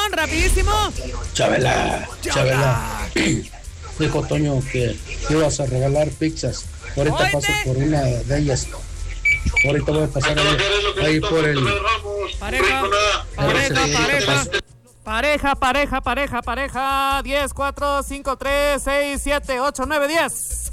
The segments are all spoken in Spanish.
campeón, rapidísimo. Chabela. Dijo Toño que ibas a regalar pizzas. Ahorita paso por una de ellas. Ahorita voy a pasar ahí por el... Pareja. 10, 4, 5, 3, 6, 7, 8, 9, 10.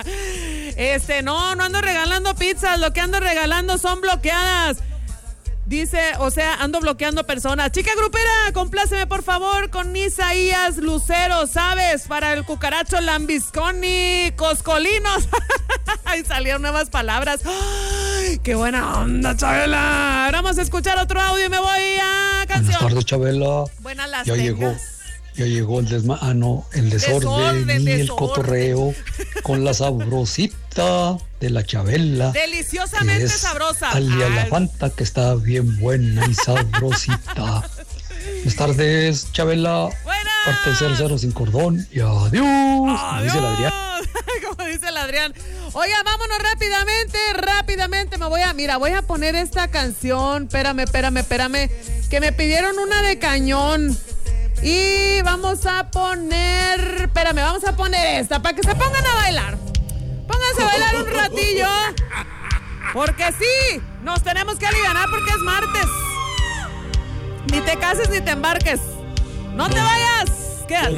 No ando regalando pizzas. Lo que ando regalando son bloqueadas. Dice, o sea, ando bloqueando personas. Chica grupera, compláceme por favor con Isaías Lucero, ¿sabes? Para el cucaracho lambisconi, coscolinos. Ahí salieron nuevas palabras. ¡Ay, qué buena onda, Chabela! Ahora vamos a escuchar otro audio y me voy a canción. Buenas tardes, Chabela. Buenas las Ya llegó el desorden y el cotorreo con la sabrosita de la Chabela. Deliciosamente sabrosa. Alia la Fanta, que está bien buena y sabrosita. Buenas tardes, Chabela. Buenas. Parte 00 sin cordón y adiós. Como dice el Adrián. Como dice el Adrián. Oiga, vámonos rápidamente. Voy a poner esta canción. Espérame. Que me pidieron una de Cañón. Y vamos a poner esta para que se pongan a bailar. Pónganse a bailar un ratillo. Porque sí, nos tenemos que alivianar porque es martes. Ni te cases ni te embarques. No te vayas. Quédate.